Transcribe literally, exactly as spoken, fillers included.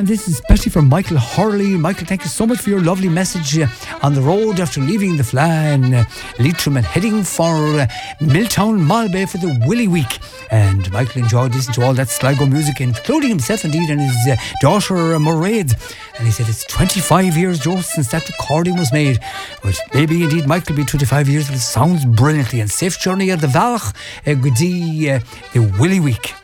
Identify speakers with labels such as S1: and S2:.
S1: And this is especially for Michael Hurley. Michael, thank you so much for your lovely message uh, on the road after leaving the Flan, uh, Leitrim, and heading for uh, Milltown Malbay for the Willy Week. And Michael enjoyed listening to all that Sligo music, including himself indeed and his uh, daughter uh, Mairead. And he said it's twenty-five years, Joe, since that recording was made. But maybe indeed Michael will be twenty-five years, but it sounds brilliantly. And safe journey of the Valach, uh, Gudi, uh, the Willy Week.